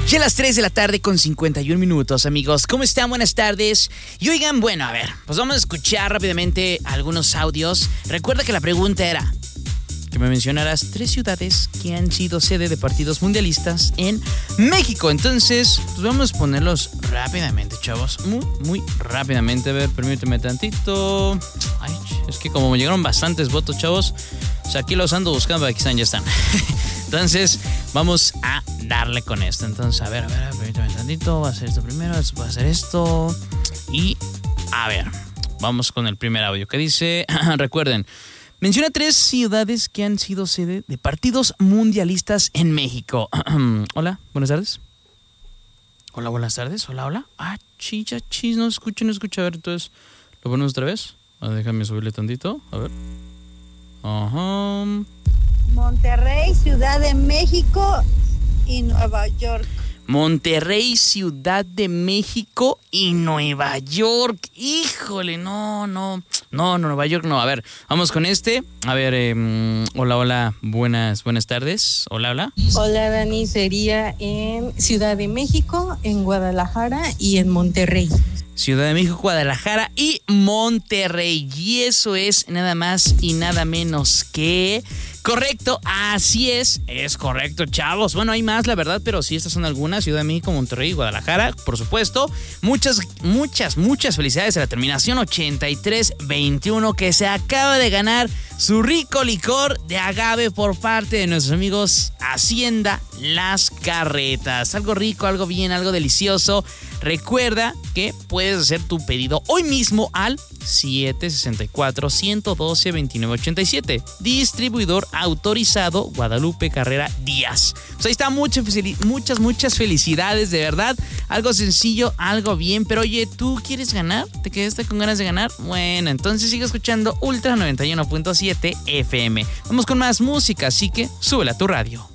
Ya a las 3 de la tarde con 51 minutos, amigos. ¿Cómo están? Buenas tardes. Y oigan, bueno, a ver, pues vamos a escuchar rápidamente algunos audios. Recuerda que la pregunta era que me mencionaras 3 ciudades que han sido sede de partidos mundialistas en México. Entonces, pues vamos a ponerlos rápidamente, chavos. Muy rápidamente. A ver, permíteme tantito. Ay, es que como me llegaron bastantes votos, chavos, o sea, aquí los ando buscando, aquí están, ya están. Entonces, vamos a darle con esto. Entonces, a ver, permítame tantito. Va a hacer esto primero, va a hacer esto. Y, a ver, vamos con el primer audio que dice, recuerden, menciona 3 ciudades que han sido sede de partidos mundialistas en México. Hola, buenas tardes. Hola, buenas tardes. Hola. Ah, chis, no escucho. A ver, entonces, ¿lo ponemos otra vez? Déjame subirle tantito, a ver. Ajá. Monterrey, Ciudad de México y Nueva York. Monterrey, Ciudad de México y Nueva York. Híjole, no, Nueva York no. A ver, vamos con este. A ver, hola, buenas tardes. Hola. Hola, Dani, sería en Ciudad de México, en Guadalajara y en Monterrey. Ciudad de México, Guadalajara y Monterrey. Y eso es nada más y nada menos que correcto. Así es correcto, chavos. Bueno, hay más, la verdad, pero sí, estas son algunas. Ciudad de México, Monterrey y Guadalajara, por supuesto. Muchas felicidades a la terminación 8321 que se acaba de ganar su rico licor de agave por parte de nuestros amigos Hacienda Las Carretas. Algo rico, algo bien, algo delicioso. Recuerda que puedes hacer tu pedido hoy mismo al 764-112-2987. Distribuidor autorizado Guadalupe Carrera Díaz. Pues ahí está, muchas felicidades, de verdad. Algo sencillo, algo bien. Pero oye, ¿tú quieres ganar? ¿Te quedaste con ganas de ganar? Bueno, entonces sigue escuchando Ultra 91.7 FM. Vamos con más música, así que súbela a tu radio.